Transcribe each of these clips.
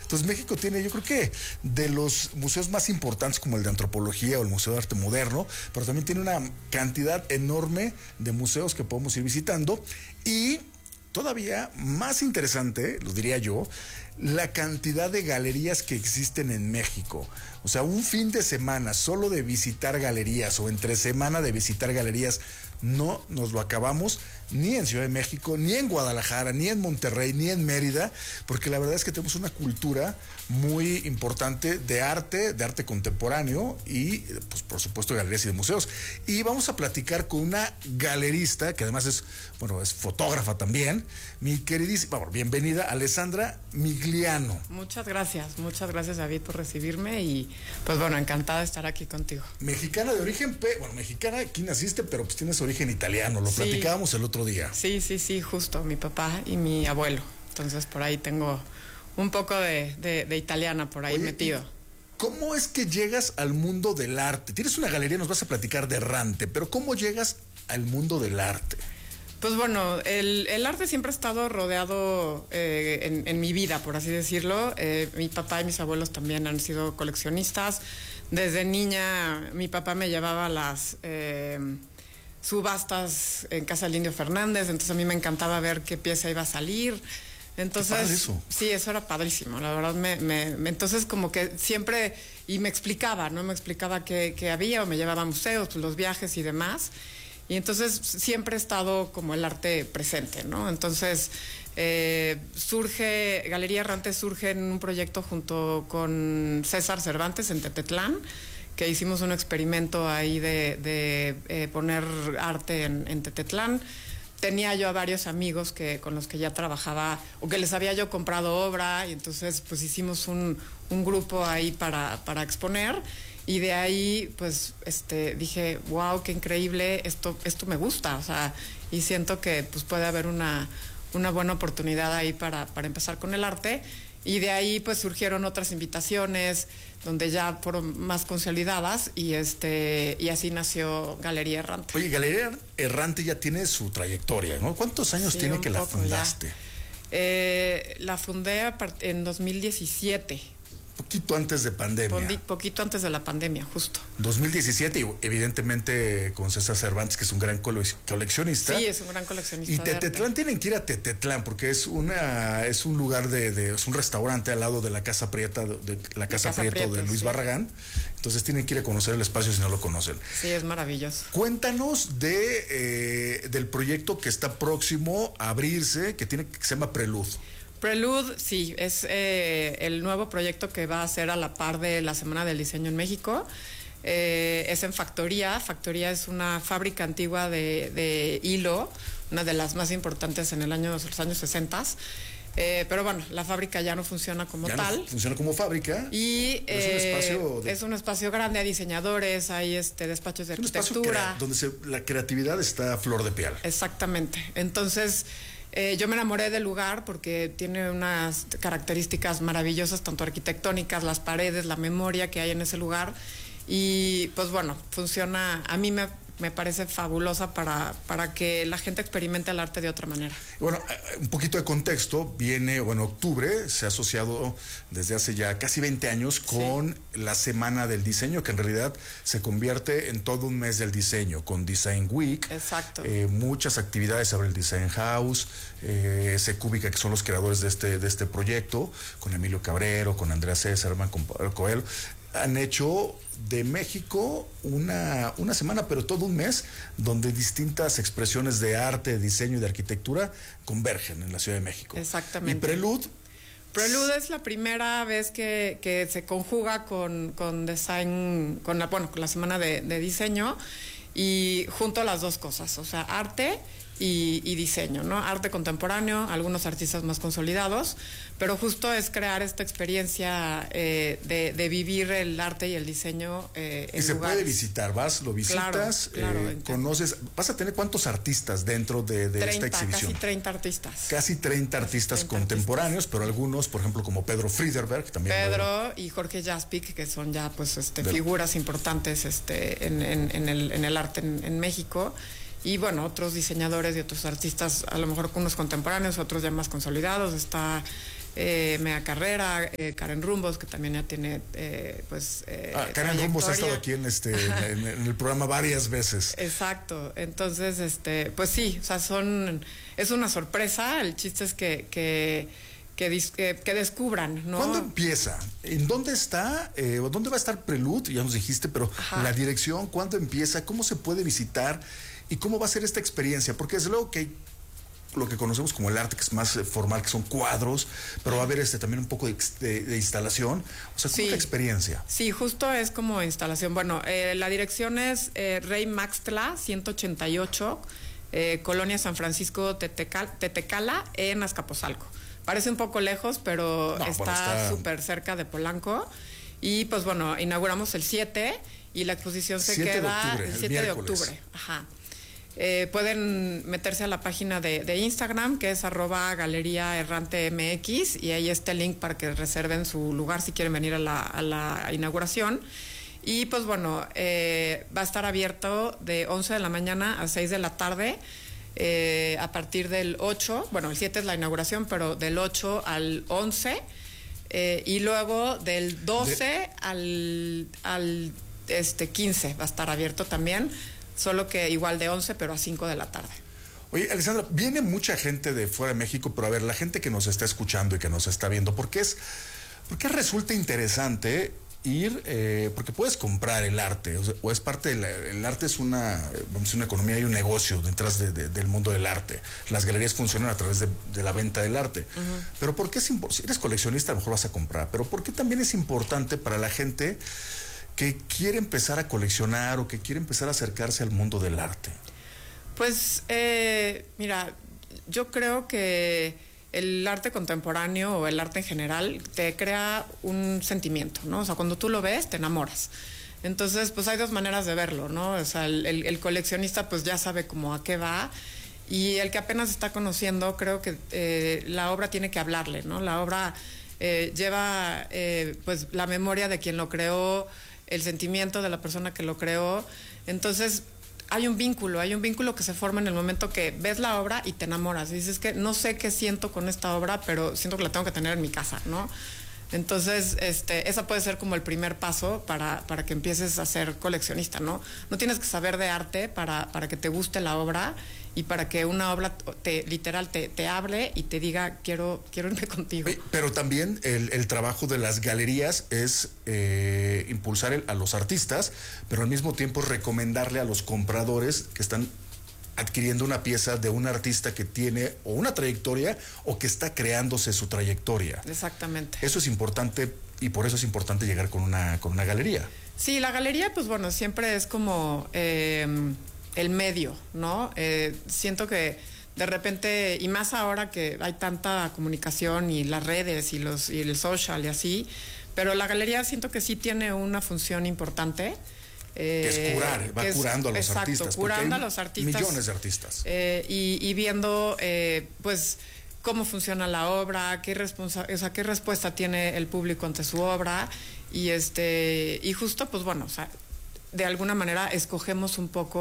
Entonces México tiene, yo creo que de los museos más importantes como el de Antropología o el Museo de Arte Moderno, pero también tiene una cantidad enorme de museos que podemos ir visitando y todavía más interesante, lo diría yo, la cantidad de galerías que existen en México. O sea, un fin de semana solo de visitar galerías o entre semana de visitar galerías, no nos lo acabamos ni en Ciudad de México, ni en Guadalajara, ni en Monterrey, ni en Mérida, porque la verdad es que tenemos una cultura muy importante de arte contemporáneo y, pues, por supuesto, de galerías y de museos. Y vamos a platicar con una galerista, que además es fotógrafa también, mi queridísima, bienvenida, Alessandra Migliano. Muchas gracias, David, por recibirme y, pues bueno, encantada de estar aquí contigo. Mexicana de origen, mexicana, aquí naciste, pero pues tienes origen italiano, lo platicábamos el otro día. Sí, justo, mi papá y mi abuelo. Entonces por ahí tengo un poco de italiana por ahí metido. ¿Cómo es que llegas al mundo del arte? Tienes una galería, nos vas a platicar de errante, pero ¿cómo llegas al mundo del arte? Pues bueno, el arte siempre ha estado rodeado en mi vida, por así decirlo. Mi papá y mis abuelos también han sido coleccionistas. Desde niña mi papá me llevaba a las subastas en casa del Indio Fernández, entonces a mí me encantaba ver qué pieza iba a salir. Entonces, eso. Sí, eso era padrísimo, la verdad entonces como que siempre, y me explicaba, ¿no? Me explicaba qué había, o me llevaba a museos, pues, los viajes y demás. Y entonces siempre ha estado como el arte presente, ¿no? Entonces Galería Errante surge en un proyecto junto con César Cervantes en Tetetlán, que hicimos un experimento ahí de poner arte en Tetetlán. Tenía yo a varios amigos con los que ya trabajaba, o que les había yo comprado obra, y entonces pues hicimos un grupo ahí para exponer. Y de ahí, pues, dije, wow, qué increíble, esto me gusta, o sea, y siento que pues puede haber una buena oportunidad ahí para empezar con el arte. Y de ahí, pues, surgieron otras invitaciones, donde ya fueron más consolidadas, y así nació Galería Errante. Oye, Galería Errante ya tiene su trayectoria, ¿no? ¿Cuántos años tiene que la fundaste? La fundé en 2017. Poquito antes de pandemia. Poquito antes de la pandemia, justo. 2017, y evidentemente con César Cervantes, que es un gran coleccionista. Sí, es un gran coleccionista. Y Tetetlán, tienen que ir a Tetetlán, porque es un lugar es un restaurante al lado de la Casa Prieta, de Luis Barragán. Entonces tienen que ir a conocer el espacio si no lo conocen. Sí, es maravilloso. Cuéntanos del proyecto que está próximo a abrirse, que se llama Prelude. Prelude, sí, es el nuevo proyecto que va a ser a la par de la Semana del Diseño en México. Es en Factoría. Factoría es una fábrica antigua de hilo, una de las más importantes en los años 60. Pero bueno, la fábrica ya no funciona como tal. No funciona como fábrica. Y es un espacio grande, hay diseñadores, hay despachos de arquitectura. Donde la creatividad está a flor de piel. Exactamente. Entonces, yo me enamoré del lugar porque tiene unas características maravillosas, tanto arquitectónicas, las paredes, la memoria que hay en ese lugar. Y pues bueno, funciona, a mí me parece fabulosa para que la gente experimente el arte de otra manera. Bueno, un poquito de contexto, octubre se ha asociado desde hace ya casi 20 años con la Semana del Diseño, que en realidad se convierte en todo un mes del diseño, con Design Week. Exacto. Muchas actividades sobre el Design House, Secúbica, que son los creadores de este proyecto, con Emilio Cabrero, con Andrea César, con Pablo Coelho. Han hecho de México una semana, pero todo un mes, donde distintas expresiones de arte, de diseño y de arquitectura convergen en la Ciudad de México. Exactamente. Y Prelude es la primera vez que se conjuga con design, con la Semana de Diseño, y junto a las dos cosas, o sea, arte y diseño, ¿no? Arte contemporáneo, algunos artistas más consolidados, pero justo es crear esta experiencia de vivir el arte y el diseño en y se lugares. puede visitar, lo visitas, claro, conoces. ¿Vas a tener cuántos artistas dentro de esta exhibición? Casi 30 artistas. Casi 30 artistas contemporáneos, pero algunos, por ejemplo, como Pedro Friederberg, también. Pedro y Jorge Jaspic, que son ya figuras importantes en el arte en México. Y bueno, otros diseñadores y otros artistas, a lo mejor unos contemporáneos, otros ya más consolidados. Está Mega Carrera, Karen Rumbos, que también ya tiene, Karen Rumbos ha estado aquí en el programa varias veces. Exacto. Entonces, pues sí, o sea, es una sorpresa. El chiste es que descubran, ¿no? ¿Cuándo empieza? ¿En dónde está? ¿Dónde va a estar Prelude? Ya nos dijiste, pero la dirección, ¿cuándo empieza? ¿Cómo se puede visitar? ¿Y cómo va a ser esta experiencia? Porque desde luego que hay lo que conocemos como el arte, que es más formal, que son cuadros, pero va a haber también un poco de instalación. O sea, ¿cómo es la experiencia? Sí, justo es como instalación. Bueno, la dirección es Rey Maxtla 188, Colonia San Francisco Tetecala, en Azcapotzalco. Parece un poco lejos, pero está súper cerca de Polanco. Y pues bueno, inauguramos el 7 y la exposición se queda el 7 de octubre. Ajá. Pueden meterse a la página de Instagram, que es @galeriaerrantemx, y ahí está el link para que reserven su lugar si quieren venir a la inauguración. Y pues bueno, va a estar abierto de 11 de la mañana a 6 de la tarde, a partir del 8, bueno, el 7 es la inauguración, pero del 8 al 11, y luego del 12 al 15 va a estar abierto también, solo que igual de 11, pero a 5 de la tarde. Oye, Alessandra, viene mucha gente de fuera de México, pero a ver, la gente que nos está escuchando y que nos está viendo, ¿por qué resulta interesante ir? Porque puedes comprar el arte, o es parte el arte es una economía y un negocio detrás del mundo del arte. Las galerías funcionan a través de la venta del arte. Pero ¿por qué si eres coleccionista a lo mejor vas a comprar? Pero ¿por qué también es importante para la gente que quiere empezar a coleccionar o que quiere empezar a acercarse al mundo del arte? Pues, mira, yo creo que el arte contemporáneo o el arte en general te crea un sentimiento, ¿no? O sea, cuando tú lo ves, te enamoras. Entonces, pues hay dos maneras de verlo, ¿no? O sea, el coleccionista pues ya sabe cómo a qué va, y el que apenas está conociendo, creo que la obra tiene que hablarle, ¿no? La obra lleva pues la memoria de quien lo creó, el sentimiento de la persona que lo creó. Entonces hay un vínculo que se forma en el momento que ves la obra y te enamoras. Y dices que no sé qué siento con esta obra, pero siento que la tengo que tener en mi casa, ¿no? Entonces, esa puede ser como el primer paso para que empieces a ser coleccionista, ¿no? No tienes que saber de arte para que te guste la obra y para que una obra literal te hable y te diga, quiero irme contigo. Pero también el trabajo de las galerías es impulsar a los artistas, pero al mismo tiempo recomendarle a los compradores que están adquiriendo una pieza de un artista que tiene o una trayectoria o que está creándose su trayectoria. Exactamente. Eso es importante, y por eso es importante llegar con una galería. Sí, la galería, pues bueno, siempre es como el medio, ¿no? Siento que de repente, y más ahora que hay tanta comunicación y las redes y el social y así, pero la galería siento que sí tiene una función importante. Que es curar, curando a los artistas. Curando a los artistas. Millones de artistas. Y viendo, pues, cómo funciona la obra, qué respuesta tiene el público ante su obra. Y justo, pues bueno, o sea, de alguna manera escogemos un poco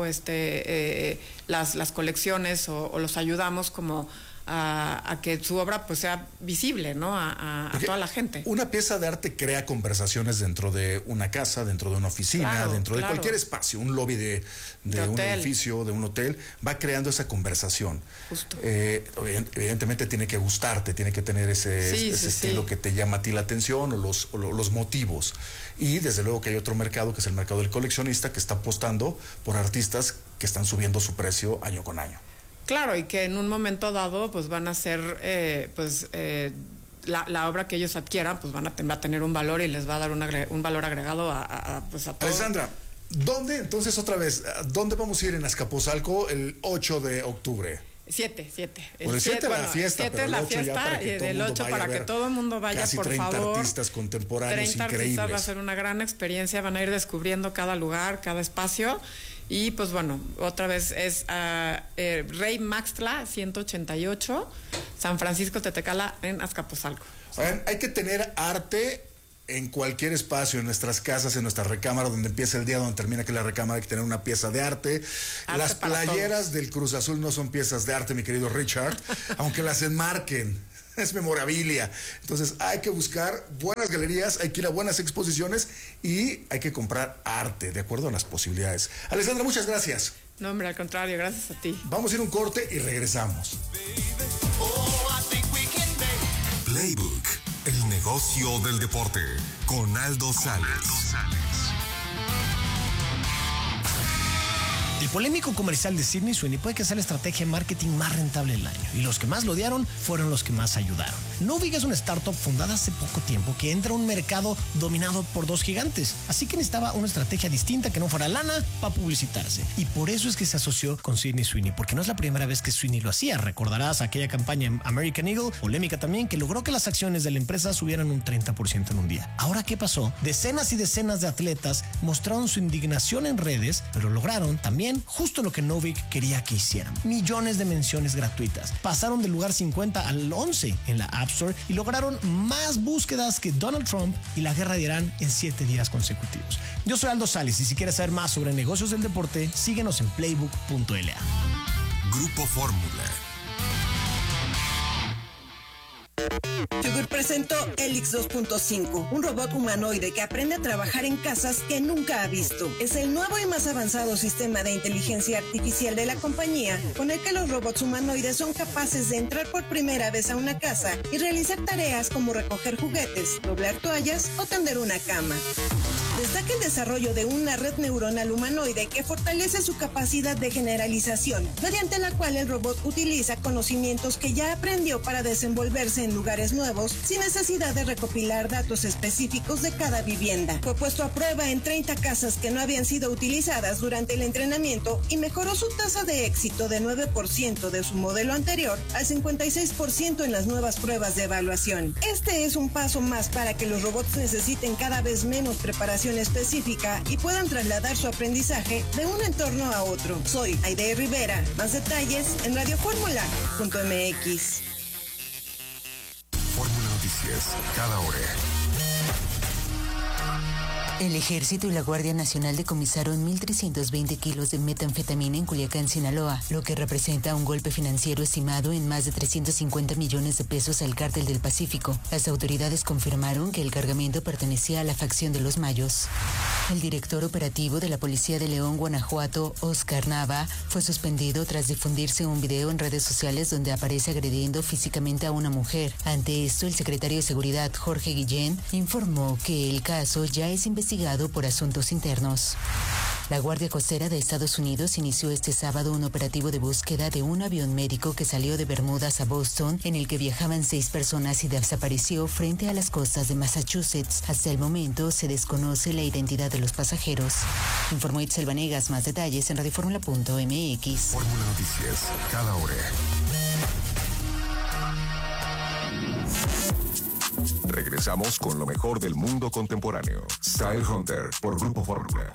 las colecciones o los ayudamos como a que su obra pues sea visible, ¿no? A toda la gente. Una pieza de arte crea conversaciones dentro de una casa, dentro de una oficina, dentro de cualquier espacio, un lobby de un edificio, de un hotel, va creando esa conversación. Justo. Evidentemente tiene que gustarte, tiene que tener ese estilo que te llama a ti la atención, o los motivos. Y desde luego que hay otro mercado, que es el mercado del coleccionista, que está apostando por artistas que están subiendo su precio año con año. Claro, y que en un momento dado pues van a ser la obra que ellos adquieran pues va a tener un valor y les va a dar un valor agregado a todo. Alessandra, ¿dónde entonces otra vez? ¿Dónde vamos a ir en Azcapotzalco el 8 de octubre? 7. El 7 la fiesta, el 7 es la fiesta, y del 8 para que todo el mundo vaya, casi por 30 favor. Artistas contemporáneos 30 increíbles. artistas, va a ser una gran experiencia, van a ir descubriendo cada lugar, cada espacio. Y pues bueno, otra vez es Rey Maxtla 188, San Francisco Tetecala, en Azcapotzalco. Hay que tener arte en cualquier espacio, en nuestras casas, en nuestra recámara, donde empieza el día, donde termina que la recámara, hay que tener una pieza de arte. Las playeras del Cruz Azul no son piezas de arte, mi querido Richard, aunque las enmarquen. es memorabilia. Entonces hay que buscar buenas galerías, hay que ir a buenas exposiciones y hay que comprar arte de acuerdo a las posibilidades. Alessandra, muchas gracias. No, hombre, al contrario, gracias a ti. Vamos a ir a un corte y regresamos. Playbook, el negocio del deporte, con Aldo Sales. El polémico comercial de Sydney Sweeney puede que sea la estrategia de marketing más rentable del año, y los que más lo odiaron fueron los que más ayudaron. Novig es una startup fundada hace poco tiempo que entra a un mercado dominado por dos gigantes, así que necesitaba una estrategia distinta que no fuera lana para publicitarse, y por eso es que se asoció con Sydney Sweeney, porque no es la primera vez que Sweeney lo hacía. Recordarás aquella campaña en American Eagle, polémica también, que logró que las acciones de la empresa subieran un 30% en un día. Ahora, ¿qué pasó? Decenas y decenas de atletas mostraron su indignación en redes, pero lograron también justo lo que Novig quería que hicieran: millones de menciones gratuitas. Pasaron del lugar 50 al 11 en la App Store y lograron más búsquedas que Donald Trump y la guerra de Irán en 7 días consecutivos. Yo soy Aldo Sales y si quieres saber más sobre negocios del deporte, síguenos en playbook.la. Grupo Fórmula. Yogur presentó Helix 2.5, un robot humanoide que aprende a trabajar en casas que nunca ha visto. Es el nuevo y más avanzado sistema de inteligencia artificial de la compañía, con el que los robots humanoides son capaces de entrar por primera vez a una casa y realizar tareas como recoger juguetes, doblar toallas o tender una cama. Destaca el desarrollo de una red neuronal humanoide que fortalece su capacidad de generalización, mediante la cual el robot utiliza conocimientos que ya aprendió para desenvolverse en lugares nuevos sin necesidad de recopilar datos específicos de cada vivienda. Fue puesto a prueba en 30 casas que no habían sido utilizadas durante el entrenamiento y mejoró su tasa de éxito de 9% de su modelo anterior al 56% en las nuevas pruebas de evaluación. Este es un paso más para que los robots necesiten cada vez menos preparación específica y puedan trasladar su aprendizaje de un entorno a otro. Soy Aide Rivera. Más detalles en radioformula.mx. Fórmula Noticias, cada hora. El Ejército y la Guardia Nacional decomisaron 1.320 kilos de metanfetamina en Culiacán, Sinaloa, lo que representa un golpe financiero estimado en más de 350 millones de pesos al Cártel del Pacífico. Las autoridades confirmaron que el cargamento pertenecía a la facción de los Mayos. El director operativo de la Policía de León, Guanajuato, Oscar Nava, fue suspendido tras difundirse un video en redes sociales donde aparece agrediendo físicamente a una mujer. Ante esto, el secretario de Seguridad, Jorge Guillén, informó que el caso ya es investigado por asuntos internos. La Guardia Costera de Estados Unidos inició este sábado un operativo de búsqueda de un avión médico que salió de Bermudas a Boston, en el que viajaban 6 personas y desapareció frente a las costas de Massachusetts. Hasta el momento se desconoce la identidad de los pasajeros. Informó Itzel Vanegas. Más detalles en radioformula.mx. Fórmula Noticias, cada hora. Regresamos con lo mejor del mundo contemporáneo. Style Hunter por Grupo Fórmula.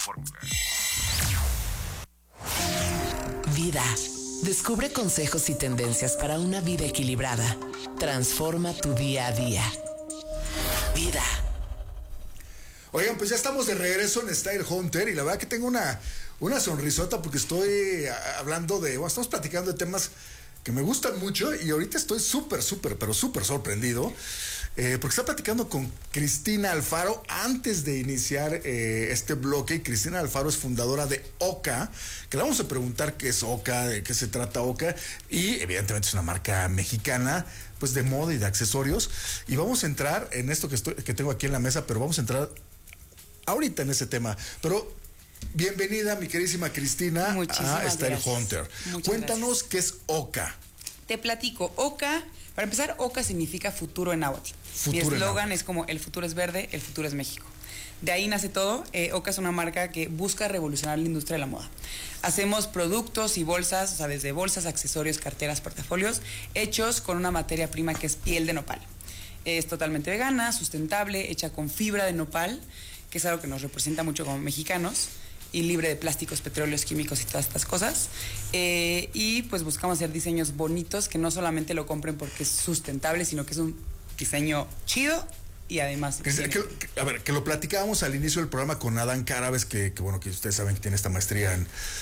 Vida. Descubre consejos y tendencias para una vida equilibrada. Transforma tu día a día. Vida. Oigan, pues ya estamos de regreso en Style Hunter y la verdad que tengo una sonrisota porque estoy hablando estamos platicando de temas que me gustan mucho y ahorita estoy súper sorprendido. Porque está platicando con Cristina Alfaro antes de iniciar este bloque. Y Cristina Alfaro es fundadora de Oka, que le vamos a preguntar qué es Oka, de qué se trata Oka, y evidentemente es una marca mexicana pues de moda y de accesorios, y vamos a entrar en esto que tengo aquí en la mesa, pero vamos a entrar ahorita en ese tema. Pero bienvenida, mi queridísima Cristina, a Style Hunter. Cuéntanos qué es Oka. Te platico. Oka, para empezar, Oka significa futuro en náhuatl. Mi eslogan es como: el futuro es verde, el futuro es México. De ahí nace todo. Oka es una marca que busca revolucionar la industria de la moda. Hacemos productos y bolsas, o sea, desde bolsas, accesorios, carteras, portafolios, hechos con una materia prima que es piel de nopal. Es totalmente vegana, sustentable, hecha con fibra de nopal, que es algo que nos representa mucho como mexicanos, y libre de plásticos, petróleos, químicos y todas estas cosas. Y pues buscamos hacer diseños bonitos que no solamente lo compren porque es sustentable, sino que es un diseño chido y además... Que lo platicábamos al inicio del programa con Adán Carabes, que ustedes saben que tiene esta maestría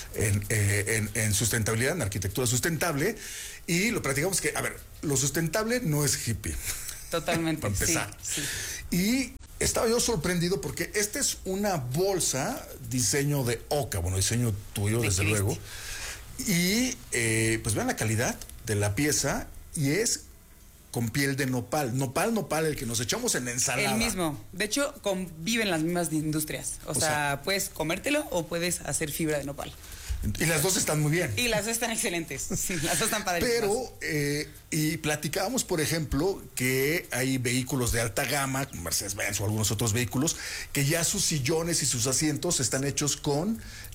en sustentabilidad, en arquitectura sustentable, y lo platicamos que, lo sustentable no es hippie. Totalmente. Para empezar. Sí. Y estaba yo sorprendido porque esta es una bolsa, diseño de Oca, diseño tuyo, desde luego. Y pues vean la calidad de la pieza, y es con piel de nopal. Nopal, el que nos echamos en ensalada. El mismo. De hecho, conviven las mismas industrias. O sea, puedes comértelo o puedes hacer fibra de nopal. Y las dos están muy bien. Y las dos están excelentes. Sí, las dos están padrísimas. Pero, y platicábamos, por ejemplo, que hay vehículos de alta gama, Mercedes-Benz o algunos otros vehículos, que ya sus sillones y sus asientos están hechos con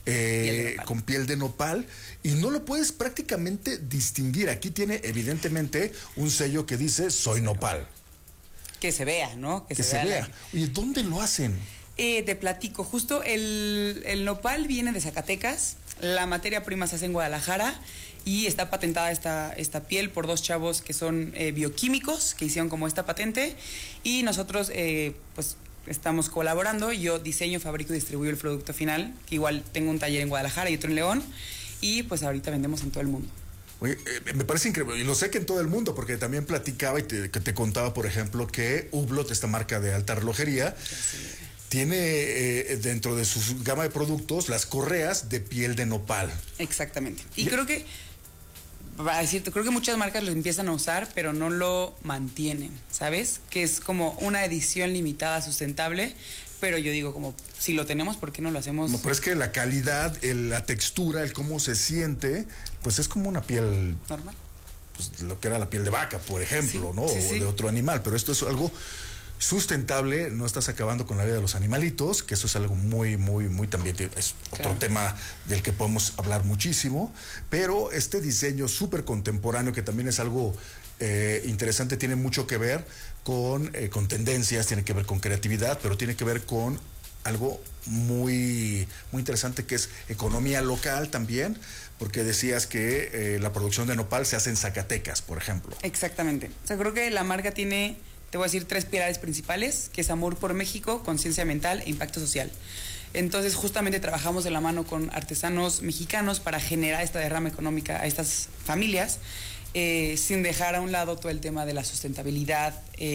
piel de nopal, y no lo puedes prácticamente distinguir. Aquí tiene evidentemente un sello que dice soy nopal. Que se vea, ¿no? Que se vea. Oye, ¿dónde lo hacen? Te platico, justo el nopal viene de Zacatecas, la materia prima se hace en Guadalajara y está patentada esta piel por dos chavos que son bioquímicos, que hicieron como esta patente, y nosotros pues estamos colaborando. Yo diseño, fabrico y distribuyo el producto final, que igual tengo un taller en Guadalajara y otro en León, y pues ahorita vendemos en todo el mundo. Oye, me parece increíble, y lo sé que en todo el mundo, porque también platicaba y te contaba, por ejemplo, que Hublot, esta marca de alta relojería, tiene dentro de su gama de productos las correas de piel de nopal. Exactamente. Y creo que, para decirte, creo que muchas marcas lo empiezan a usar, pero no lo mantienen, ¿sabes? Que es como una edición limitada sustentable, pero yo digo como, si lo tenemos, ¿por qué no lo hacemos? No, pero es que la calidad, la textura, el cómo se siente, pues es como una piel... normal. Pues lo que era la piel de vaca, por ejemplo, sí, ¿no? Sí, o de otro animal, pero esto es algo sustentable, no estás acabando con la vida de los animalitos, que eso es algo muy, muy, muy también, es otro tema del que podemos hablar muchísimo, pero este diseño súper contemporáneo, que también es algo interesante, tiene mucho que ver con tendencias, tiene que ver con creatividad, pero tiene que ver con algo muy, muy interesante, que es economía local también, porque decías que la producción de nopal se hace en Zacatecas, por ejemplo. Exactamente. O sea, creo que la marca tiene, te voy a decir, 3 pilares principales, que es amor por México, conciencia ambiental e impacto social. Entonces, justamente trabajamos de la mano con artesanos mexicanos para generar esta derrama económica a estas familias, sin dejar a un lado todo el tema de la sustentabilidad,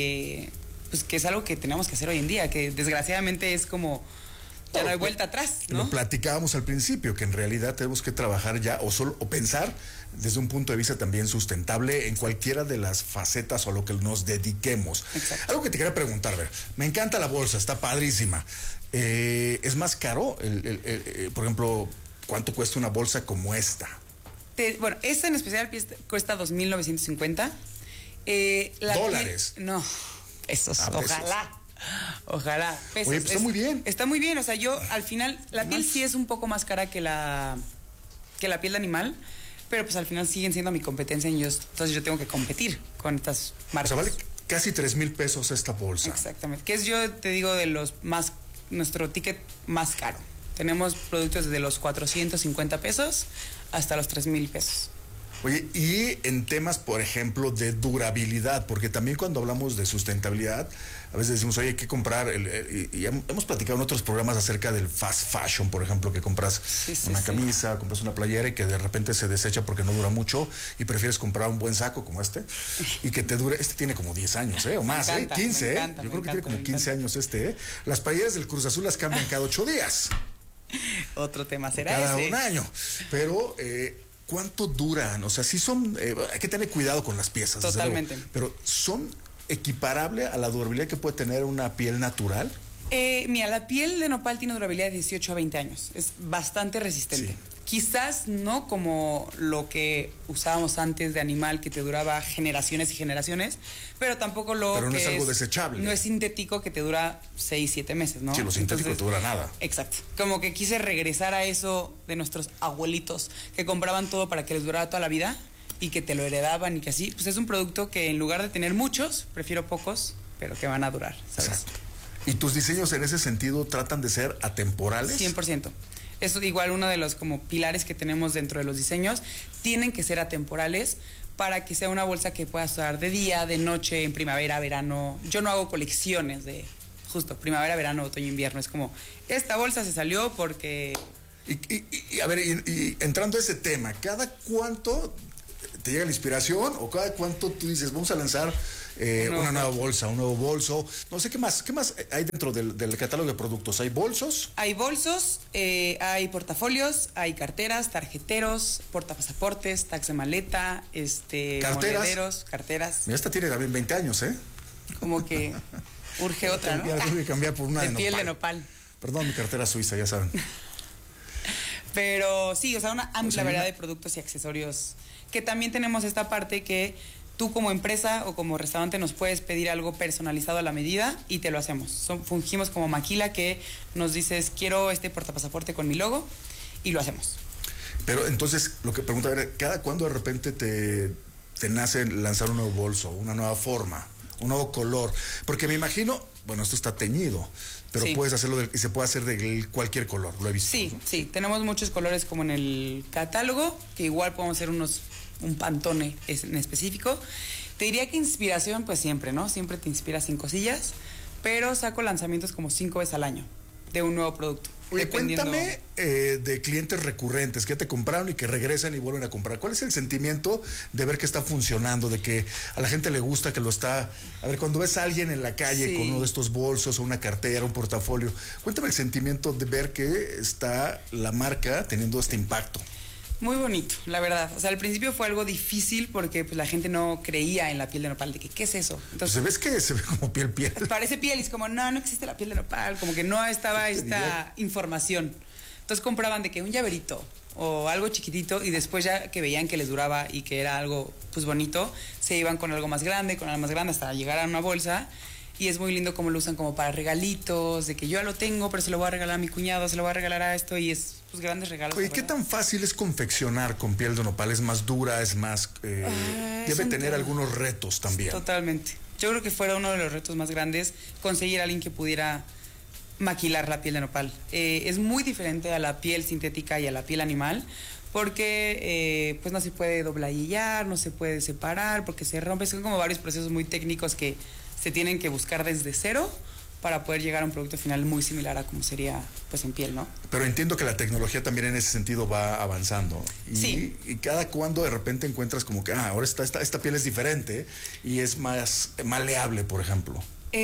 pues que es algo que tenemos que hacer hoy en día, que desgraciadamente es como... ya no hay vuelta atrás, ¿no? Lo platicábamos al principio, que en realidad tenemos que trabajar ya o pensar desde un punto de vista también sustentable en cualquiera de las facetas o a lo que nos dediquemos. Exacto. Algo que te quería preguntar, me encanta la bolsa, está padrísima. ¿Es más caro? Por ejemplo, ¿cuánto cuesta una bolsa como esta? Bueno, esta en especial cuesta $2,950. ¿Dólares? No, pesos, ojalá. Ojalá. Pesos. Oye, pues está muy bien. Está muy bien, o sea, yo al final, la piel sí es un poco más cara que la piel de animal, pero pues al final siguen siendo mi competencia, y entonces yo tengo que competir con estas marcas. O sea, vale casi $3,000 esta bolsa. Exactamente, que es, yo te digo, de los más, nuestro ticket más caro. Tenemos productos desde los $450 hasta los $3,000. Oye, y en temas, por ejemplo, de durabilidad, porque también cuando hablamos de sustentabilidad, a veces decimos, oye, hay que comprar, y hemos platicado en otros programas acerca del fast fashion, por ejemplo, que compras una camisa, compras una playera y que de repente se desecha porque no dura mucho, y prefieres comprar un buen saco como este, y que te dure. Este tiene como 10 años, o más, 15, yo creo que tiene como 15 años Las playeras del Cruz Azul las cambian cada 8 días. Otro tema será cada un año, pero... ¿cuánto duran? O sea, sí son... hay que tener cuidado con las piezas. Totalmente. Pero ¿son equiparables a la durabilidad que puede tener una piel natural? Mira, la piel de nopal tiene durabilidad de 18 a 20 años. Es bastante resistente. Sí. Quizás no como lo que usábamos antes de animal, que te duraba generaciones y generaciones, pero tampoco Pero no es algo desechable. No es sintético, que te dura 6, 7 meses, ¿no? Sí, lo sintético no te dura nada. Exacto. Como que quise regresar a eso de nuestros abuelitos, que compraban todo para que les durara toda la vida y que te lo heredaban y que así. Pues es un producto que en lugar de tener muchos, prefiero pocos, pero que van a durar, ¿sabes? Exacto. ¿Y tus diseños en ese sentido tratan de ser atemporales? 100%. Es igual uno de los como pilares que tenemos dentro de los diseños. Tienen que ser atemporales para que sea una bolsa que puedas usar de día, de noche, en primavera, verano. Yo no hago colecciones de justo primavera, verano, otoño, invierno. Es como, esta bolsa se salió porque... A ver, entrando a ese tema, ¿cada cuánto te llega la inspiración o cada cuánto tú dices, vamos a lanzar una nueva bolsa, un nuevo bolso? No sé, ¿qué más hay dentro del catálogo de productos? ¿Hay bolsos? Hay bolsos, hay portafolios, hay carteras, tarjeteros, portapasaportes, tags de maleta, monederos, carteras. Mira, esta tiene también 20 años, ¿eh? Como que urge otra, ¿no? Tengo que cambiar por una de piel de nopal. Perdón, mi cartera suiza, ya saben. Pero sí, o sea, una amplia variedad de productos y accesorios. Que también tenemos esta parte que tú como empresa o como restaurante nos puedes pedir algo personalizado a la medida y te lo hacemos. Fungimos como maquila que nos dices, quiero este portapasaporte con mi logo y lo hacemos. Pero entonces, lo que pregunto, a ver, ¿cada cuándo de repente te nace lanzar un nuevo bolso, una nueva forma, un nuevo color? Porque me imagino, bueno, esto está teñido, pero sí, puedes hacerlo y se puede hacer de cualquier color, lo he visto. Sí, ¿no? Sí, tenemos muchos colores como en el catálogo, que igual podemos hacer un Pantone en específico. Te diría que inspiración, pues siempre, ¿no? Siempre te inspiras en cosillas, pero saco lanzamientos como 5 veces al año de un nuevo producto. Oye, cuéntame de clientes recurrentes que ya te compraron y que regresan y vuelven a comprar. ¿Cuál es el sentimiento de ver que está funcionando, de que a la gente le gusta, que lo está... A ver, cuando ves a alguien en la calle con uno de estos bolsos o una cartera, un portafolio, cuéntame el sentimiento de ver que está la marca teniendo este impacto. Muy bonito, la verdad. O sea, al principio fue algo difícil porque pues, la gente no creía en la piel de nopal, de que, ¿qué es eso? Entonces, pues se ve como piel. Parece piel y es como, no existe la piel de nopal, como que no estaba esta información. Entonces compraban de que un llaverito o algo chiquitito y después ya que veían que les duraba y que era algo pues bonito, se iban con algo más grande, hasta llegar a una bolsa. Y es muy lindo cómo lo usan como para regalitos, de que yo ya lo tengo, pero se lo voy a regalar a mi cuñado, se lo voy a regalar a esto y es pues grandes regalos. Oye, ¿qué tan fácil es confeccionar con piel de nopal? ¿Es más dura? ¿Es más...? Debe tener algunos retos también. Totalmente. Yo creo que fuera uno de los retos más grandes conseguir a alguien que pudiera maquilar la piel de nopal. Es muy diferente a la piel sintética y a la piel animal, porque pues no se puede dobladillar, no se puede separar, porque se rompe. Son como varios procesos muy técnicos que se tienen que buscar desde cero para poder llegar a un producto final muy similar a como sería pues en piel, ¿no? Pero entiendo que la tecnología también en ese sentido va avanzando. Sí. Y cada cuando de repente encuentras como que, ahora esta piel es diferente y es más maleable, por ejemplo.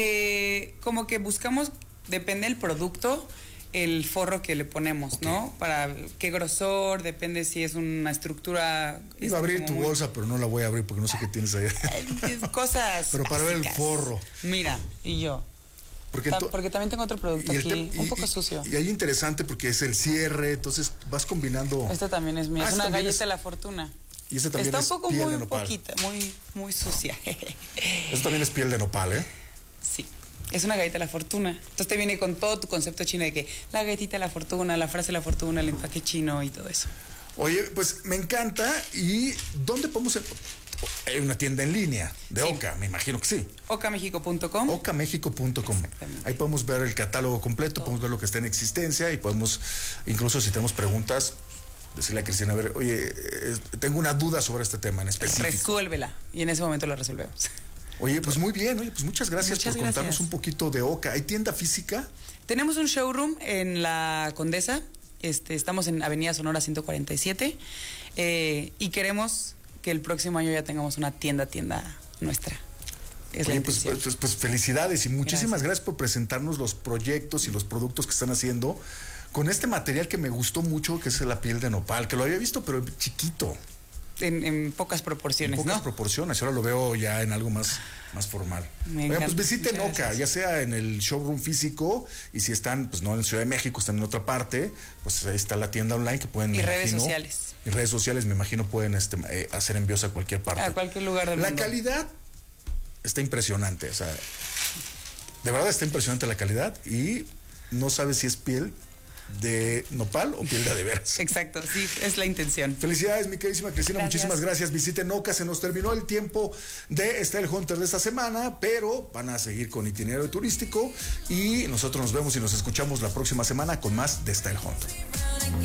Como que buscamos, depende del producto, el forro que le ponemos, ¿no? Para qué grosor, depende si es una estructura... Iba a abrir tu bolsa, pero no la voy a abrir porque no sé qué tienes ahí. Cosas pero para ver el forro. Mira, y yo. Porque también tengo otro producto aquí, un poco sucio. Y ahí interesante porque es el cierre, entonces vas combinando... Este también es mío, es una galleta de la fortuna. Y este también está es un poco piel muy de nopal. poquita, muy sucia. Esto también es piel de nopal, ¿eh? Sí. Es una galleta de la fortuna. Entonces te viene con todo tu concepto chino de que la galletita de la fortuna, la frase de la fortuna, el empaque chino y todo eso. Oye, pues me encanta. ¿Y dónde podemos...? Hay una tienda en línea de Oka, me imagino que sí. Okamexico.com. Okamexico.com. Ahí podemos ver el catálogo completo, podemos ver lo que está en existencia y podemos, incluso si tenemos preguntas, decirle a Cristina, a ver, oye, tengo una duda sobre este tema en específico. Resuélvela y en ese momento la resolvemos. Oye, pues muy bien, oye, pues muchas gracias por contarnos un poquito de Oka. ¿Hay tienda física? Tenemos un showroom en la Condesa, estamos en Avenida Sonora 147 y queremos que el próximo año ya tengamos una tienda nuestra. Oye, pues felicidades y muchísimas gracias por presentarnos los proyectos y los productos que están haciendo con este material que me gustó mucho, que es la piel de nopal, que lo había visto, pero chiquito. En pocas proporciones, ¿no? En pocas proporciones, ahora lo veo ya en algo más formal. Oigan, pues visiten Oka, ya sea en el showroom físico y si están, pues no en Ciudad de México, están en otra parte, pues ahí está la tienda online que pueden... Y redes sociales. Y redes sociales, me imagino, pueden hacer envíos a cualquier parte. A cualquier lugar del mundo. La calidad está impresionante, o sea, de verdad está impresionante la calidad y no sabes si es piel de nopal o piel de veras. Exacto, sí, es la intención. Felicidades, mi queridísima Cristina, muchísimas gracias. Visiten Oka, se nos terminó el tiempo de Style Hunter de esta semana, pero van a seguir con itinerario turístico y nosotros nos vemos y nos escuchamos la próxima semana con más de Style Hunter.